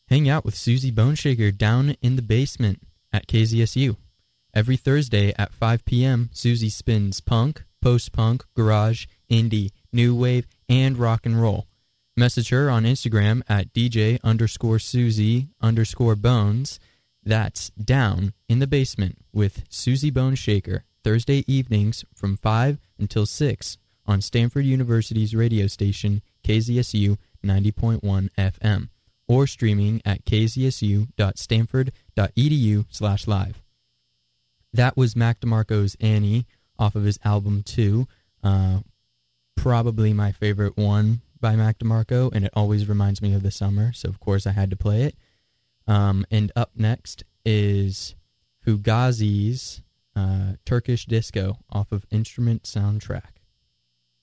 Hang out with Susie Boneshaker down in the basement at KZSU. Every Thursday at 5 p.m., Susie spins punk, post-punk, garage, indie, new wave, and rock and roll. Message her on Instagram at DJ_Susie_Bones. That's Down in the Basement with Susie Boneshaker, Thursday evenings from 5 until 6 on Stanford University's radio station, KZSU 90.1 FM, or streaming at kzsu.stanford.edu/live. That was Mac DeMarco's Annie off of his album 2, probably my favorite one by Mac DeMarco, and it always reminds me of the summer, so of course I had to play it. And up next is Fugazi's Turkish Disco off of Instrument Soundtrack.